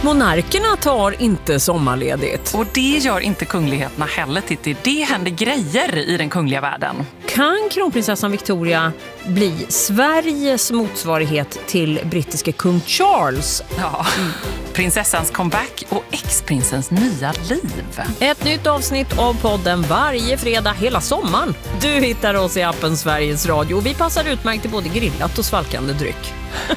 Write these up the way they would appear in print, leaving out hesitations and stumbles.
Monarkerna tar inte sommarledigt. Och det gör inte kungligheterna heller, Titti. Det händer grejer i den kungliga världen. Kan kronprinsessan Victoria bli Sveriges motsvarighet till brittiske kung Charles? Ja, prinsessans comeback och ex-prinsens nya liv. Ett nytt avsnitt av podden varje fredag hela sommaren. Du hittar oss i appen Sveriges Radio och vi passar utmärkt till både grillat och svalkande dryck.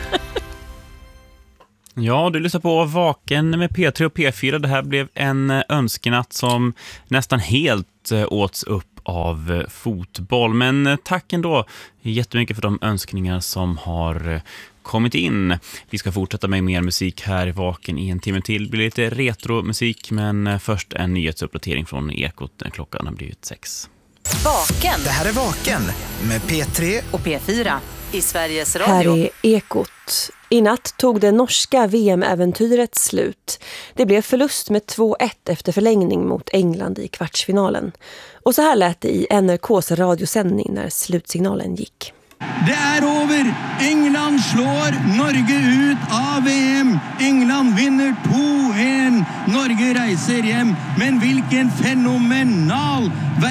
Ja, du lyssnar på Vaken med P3 och P4. Det här blev en önskenatt som nästan helt åts upp av fotboll. Men tack ändå jättemycket för de önskningar som har kommit in. Vi ska fortsätta med mer musik här i Vaken i en timme till. Det blir lite retromusik, men först en nyhetsuppdatering från Ekot. Klockan har blivit 6. Vaken. Det här är Vaken med P3 och P4 i Sveriges Radio. Här är Ekot. I natt tog det norska VM-äventyret slut. Det blev förlust med 2-1 efter förlängning mot England i kvartsfinalen. Och så här lät det i NRKs radiosändning när slutsignalen gick. Det är över. England slår Norge ut av VM. England vinner 2-1. Norge reiser hem. Men vilken fenomenal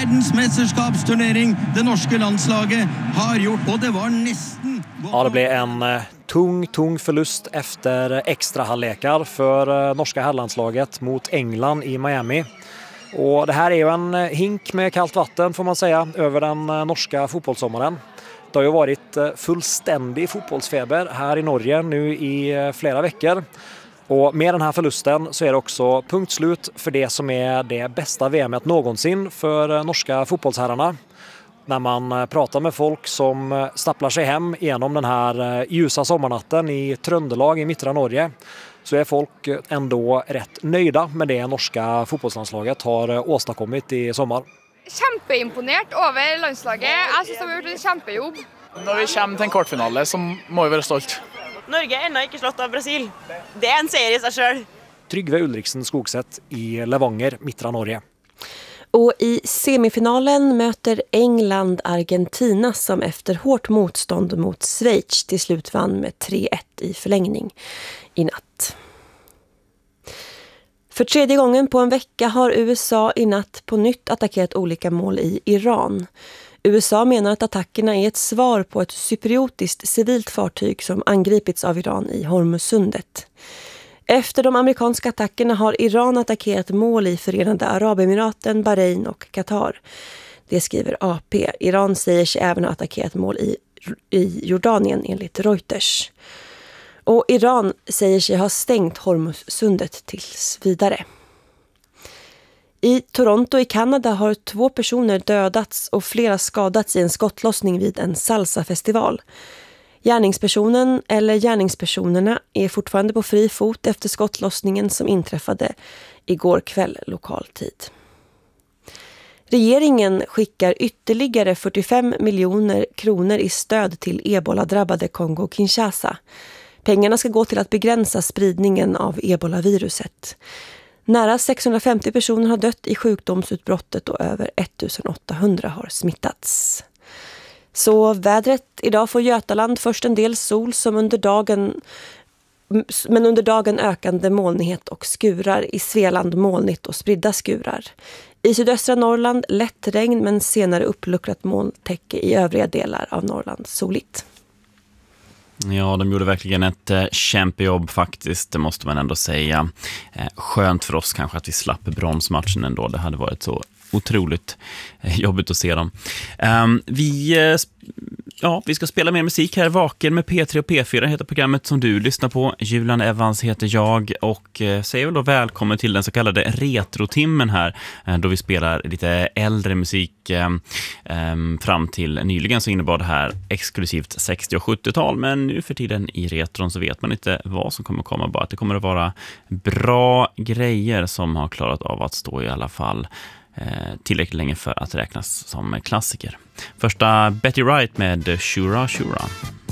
världsmästerskapsturnering det norska landslaget har gjort. Och det var nästan... Ja, det blev en tung förlust efter extra halvlekar för norska herrlandslaget mot England i Miami. Och det här är ju en hink med kallt vatten får man säga över den norska fotbollssommaren. Det har ju varit fullständig fotbollsfeber här i Norge nu i flera veckor. Och med den här förlusten så är det också punktslut för det som är det bästa VMet någonsin för norska fotbollsherrarna. När man pratar med folk som stapplar sig hem genom den här ljusa sommarnatten i Trøndelag i mittra Norge så är folk ändå rätt nöjda med det norska fotbollslandslaget har åstadkommit i sommar. Kjempeimponert over landslaget. Jeg synes de har gjort en kjempejobb. Når vi kommer til en kvartfinale så må vi være stolt. Norge er ennå ikke slått av Brasil. Det er en serie i seg selv. Trygve Ulriksen Skogset i Levanger, mittra Norge. Och i semifinalen möter England Argentina som efter hårt motstånd mot Schweiz till slut vann med 3-1 i förlängning i natt. För tredje gången på en vecka har USA i natt på nytt attackerat olika mål i Iran. USA menar att attackerna är ett svar på ett cypriotiskt civilt fartyg som angripits av Iran i Hormuzsundet. Efter de amerikanska attackerna har Iran attackerat mål i Förenade Arabemiraten, Bahrain och Qatar. Det skriver AP. Iran säger sig även ha attackerat mål i Jordanien enligt Reuters. Och Iran säger sig ha stängt Hormuzsundet tills vidare. I Toronto i Kanada har 2 personer dödats och flera skadats i en skottlossning vid en salsafestival. Gärningspersonen eller gärningspersonerna är fortfarande på fri fot efter skottlossningen som inträffade igår kväll lokal tid. Regeringen skickar ytterligare 45 miljoner kronor i stöd till ebola-drabbade Kongo-Kinshasa. Pengarna ska gå till att begränsa spridningen av ebola-viruset. Nära 650 personer har dött i sjukdomsutbrottet och över 1800 har smittats. Så vädret idag får Götaland först en del sol som under dagen ökande molnighet och skurar. I Svealand molnigt och spridda skurar. I sydöstra Norrland lätt regn men senare uppluckrat molntäcke i övriga delar av Norrland soligt. Ja, de gjorde verkligen ett kämpejobb faktiskt, det måste man ändå säga. Skönt för oss kanske att vi slapp bronsmatchen ändå. Det hade varit så otroligt jobbigt att se dem. Vi ska spela mer musik här. Vaken med P3 och P4 heter programmet som du lyssnar på. Julian Evans heter jag och säger väl då välkommen till den så kallade retrotimmen här. Då vi spelar lite äldre musik fram till nyligen så innebar det här exklusivt 60- och 70-tal. Men nu för tiden i retron så vet man inte vad som kommer komma. Bara att det kommer att vara bra grejer som har klarat av att stå i alla fall tillräckligt länge för att räknas som klassiker. Första Betty Wright med Shura Shura.